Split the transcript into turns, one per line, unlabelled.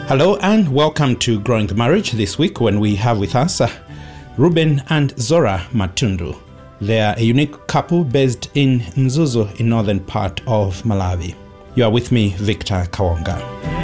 Hello and welcome to Growing the Marriage this week, when we have with us Ruben and Zora Matundu. They are a unique couple based in Mzuzu in northern part of Malawi. You are with me, Victor Kawonga.